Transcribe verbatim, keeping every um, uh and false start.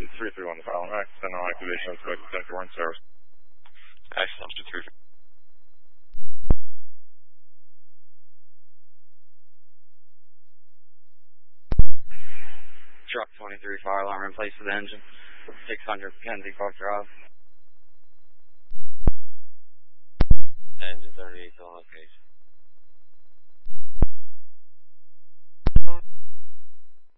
three three one the file. Alright, send on activation of the detector one service. Excellent, three three. Truck twenty-three, fire alarm in place for the engine. six hundred Kenzie Park Drive. Engine thirty-eight on location.